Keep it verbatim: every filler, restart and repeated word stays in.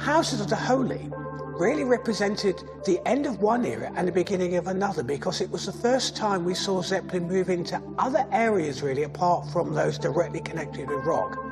Houses of the Holy really represented the end of one era and the beginning of another, because it was the first time we saw Zeppelin move into other areas really apart from those directly connected with rock.